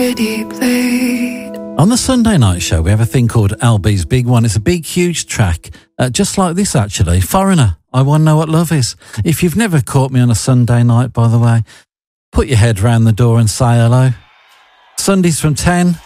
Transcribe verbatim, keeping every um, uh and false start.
already played. On the Sunday night show, we have a thing called L B's Big One. It's a big, huge track, uh, just like this, actually. Foreigner, I Want to Know What Love Is. If you've never caught me on a Sunday night, by the way, put your head round the door and say hello. Sundays from ten